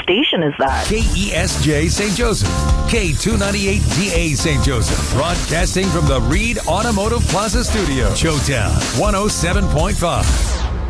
station is that? KESJ St. Joseph, K298DA St. Joseph, broadcasting from the Reed Automotive Plaza Studio, Showtown 107.5.